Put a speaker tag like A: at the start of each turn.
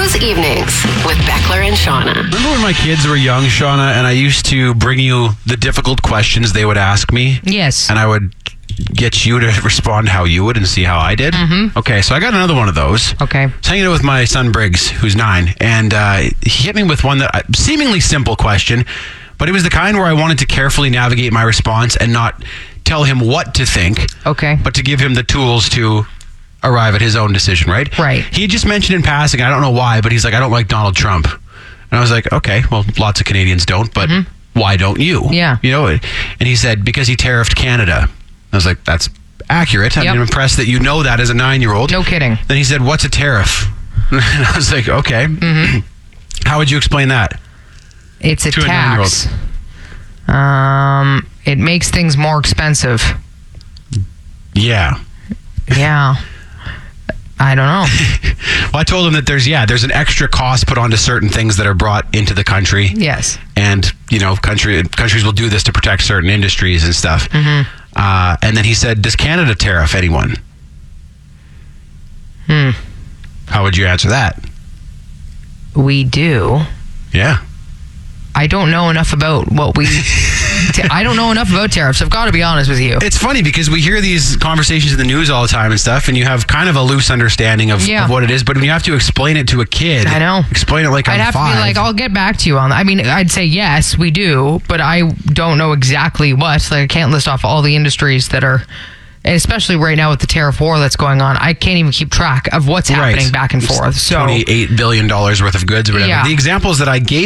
A: Mo's Evenings with Beckler and Shauna.
B: Remember when my kids were young, Shauna, and I used to bring you the difficult questions they would ask me?
C: Yes.
B: And I would get you to respond how you would and see how I did?
C: Mm-hmm.
B: Okay, so I got another one of those.
C: Okay.
B: I was hanging out with my son Briggs, who's 9, and he hit me with one that seemingly simple question, but it was the kind where I wanted to carefully navigate my response and not tell him what to think,
C: Okay.
B: but to give him the tools to arrive at his own decision, right?
C: Right.
B: He just mentioned in passing, I don't know why, but he's like, I don't like Donald Trump. And I was like, okay, well, lots of Canadians don't, but why don't you?
C: Yeah.
B: You know, and he said, because he tariffed Canada. I was like, that's accurate.
C: Yep.
B: I'm impressed that you know that as a 9-year-old.
C: No kidding.
B: Then he said, what's a tariff? And I was like, okay. How would you explain that?
C: It's a
B: To a
C: tax. It makes things more expensive.
B: Yeah.
C: Yeah. I don't know.
B: Well, I told him that there's an extra cost put onto certain things that are brought into the country.
C: Yes.
B: And, you know, countries will do this to protect certain industries and stuff. And then he said, does Canada tariff anyone? How would you answer that?
C: We do.
B: Yeah.
C: I don't know enough about what we... I don't know enough about tariffs. I've got to be honest with you.
B: It's funny because we hear these conversations in the news all the time and stuff, and you have kind of a loose understanding of what it is, but when you have to explain it to a kid...
C: I know.
B: Explain it like
C: I'd
B: I'm
C: have
B: 5.
C: to be like, I'll get back to you on that. I mean, I'd say yes, we do, but I don't know exactly what. Like, I can't list off all the industries that are... And especially right now with the tariff war that's going on, I can't even keep track of what's happening back and forth. So
B: $28 billion worth of goods or whatever.
C: Yeah.
B: The examples that I gave